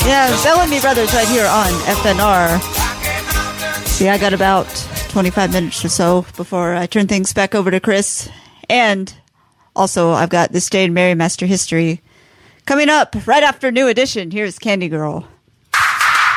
Yeah, Bellamy Brothers right here on FNR. Yeah, I got about 25 minutes or so before I turn things back over to Chris. And also, I've got This Day in Merry Master History coming up right after New Edition. Here's Candy Girl.